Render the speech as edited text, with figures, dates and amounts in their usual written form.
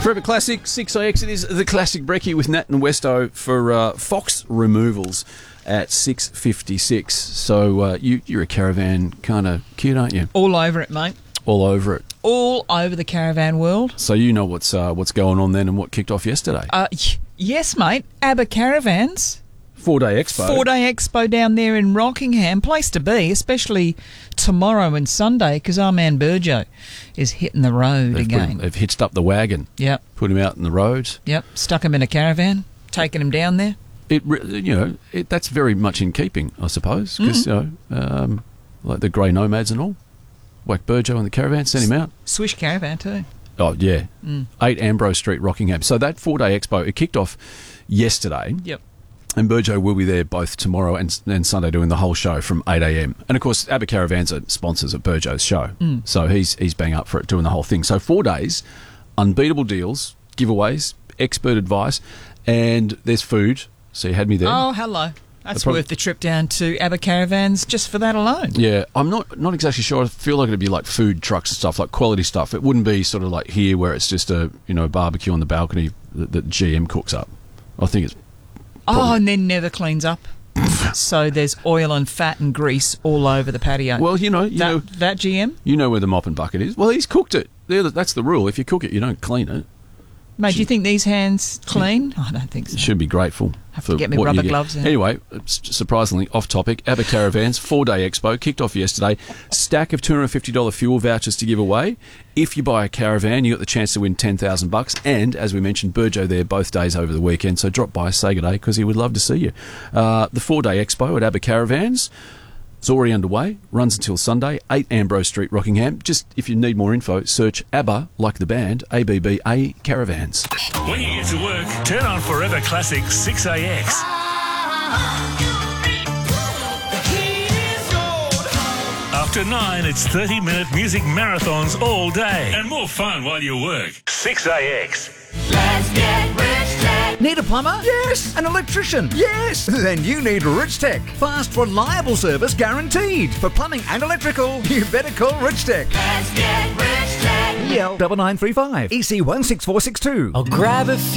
Forever Classic, 6AX. It is the Classic Brekkie with Nat and Westo for Fox Removals at 6:56. So you're a caravan kind of kid, aren't you? All over it, mate. All over it. All over the caravan world. So you know what's going on then and what kicked off yesterday. Yes, mate. ABBA Caravans. 4-day expo. 4-day expo down there in Rockingham. Place to be, especially tomorrow and Sunday, because our man Burjo is hitting the road again. They've hitched up the wagon. Yep. Put him out in the roads. Yep. Stuck him in a caravan, taking him down there. That's very much in keeping, I suppose, because like the grey nomads and all. Whack Burjo in the caravan, send him out. Swish caravan too. Oh yeah, 8 Ambrose Street, Rockingham. So that 4-day expo, it kicked off yesterday. Yep. And Burjo will be there both tomorrow and Sunday doing the whole show from 8 a.m. And, of course, ABBA Caravans are sponsors of Burjo's show. So he's bang up for it, doing the whole thing. So 4 days, unbeatable deals, giveaways, expert advice, and there's food. So you had me there. Oh, hello. That's worth the trip down to ABBA Caravans just for that alone. Yeah, I'm not exactly sure. I feel like it'd be like food trucks and stuff, like quality stuff. It wouldn't be sort of like here where it's just a barbecue on the balcony that GM cooks up. I think it's... and then never cleans up. So there's oil and fat and grease all over the patio. Well, that GM? You know where the mop and bucket is. Well, he's cooked it. That's the rule. If you cook it, you don't clean it. Mate, do you think these hands clean? I don't think so. You should be grateful. Have to get me rubber gloves out. Anyway, surprisingly off topic, ABBA Caravans 4-day expo kicked off yesterday. Stack of $250 fuel vouchers to give away. If you buy a caravan, you got the chance to win $10,000. And as we mentioned, Burjo there both days over the weekend. So drop by, say good day, because he would love to see you. The 4-day expo at ABBA Caravans. It's already underway, runs until Sunday, 8 Ambrose Street, Rockingham. Just if you need more info, search ABBA, like the band, ABBA Caravans. When you get to work, turn on Forever Classic 6AX. After 9, it's 30-minute music marathons all day. And more fun while you work. 6AX. Let's get rich tech. Need a plumber? Yes. An electrician? Yes. Then you need Rich Tech. Fast, reliable service guaranteed. For plumbing and electrical, you better call Rich Tech. Let's get rich tech. EL 9935 EC 16462. I'll grab a few